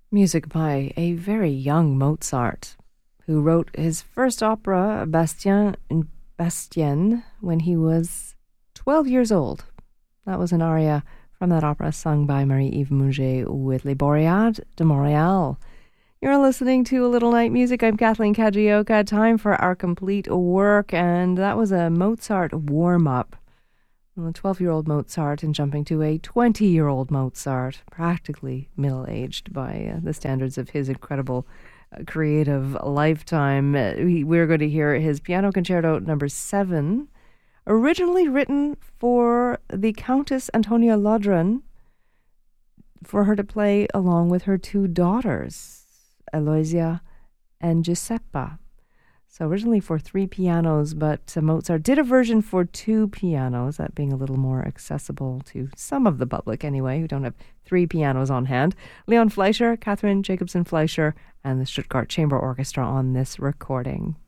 Music by a very young Mozart, who wrote his first opera, Bastien and Bastienne, when he was 12 years old. That was an aria from that opera sung by Marie-Yves Mouget with Les Boreades de Montréal. You're listening to A Little Night Music. I'm Kathleen Kajioka. Time for our complete work, and that was a Mozart warm-up. A 12-year-old Mozart and jumping to a 20-year-old Mozart, practically middle-aged by the standards of his incredible creative lifetime. We're going to hear his Piano Concerto number 7, originally written for the Countess Antonia Lodron, for her to play along with her two daughters, Eloisia and Giuseppa. So originally for 3 pianos, but Mozart did a version for 2 pianos, that being a little more accessible to some of the public anyway, who don't have 3 pianos on hand. Leon Fleischer, Catherine Jacobson Fleischer, and the Stuttgart Chamber Orchestra on this recording.